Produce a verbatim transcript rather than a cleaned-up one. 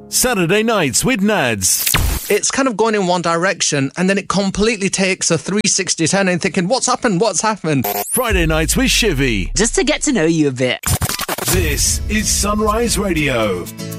Saturday Nights with Nads. It's kind of going in one direction and then it completely takes a three sixty turn and thinking, what's happened? What's happened? Friday Nights with Shivy. Just to get to know you a bit. This is Sunrise Radio.